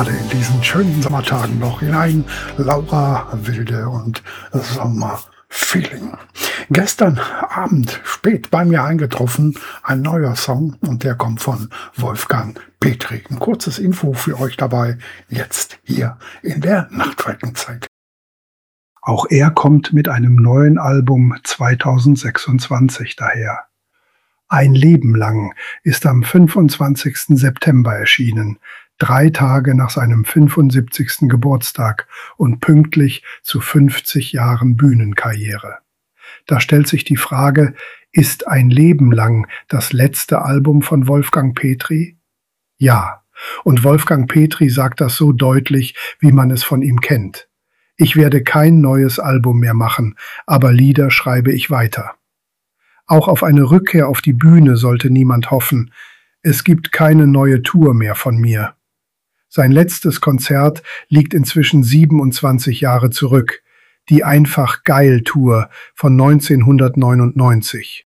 gerade in diesen schönen Sommertagen noch hinein. Laura Wilde und Sommerfeeling. Gestern Abend spät bei mir eingetroffen, ein neuer Song und der kommt von Wolfgang Petri. Ein kurzes Info für euch dabei, jetzt hier in der Nachtwalkenzeit. Auch er kommt mit einem neuen Album 2026 daher. Ein Leben lang ist am 25. September erschienen, 3 Tage nach seinem 75. Geburtstag und pünktlich zu 50 Jahren Bühnenkarriere. Da stellt sich die Frage, ist Ein Leben lang das letzte Album von Wolfgang Petri? Ja, und Wolfgang Petri sagt das so deutlich, wie man es von ihm kennt. Ich werde kein neues Album mehr machen, aber Lieder schreibe ich weiter. Auch auf eine Rückkehr auf die Bühne sollte niemand hoffen. Es gibt keine neue Tour mehr von mir. Sein letztes Konzert liegt inzwischen 27 Jahre zurück, die Einfach Geil Tour von 1999.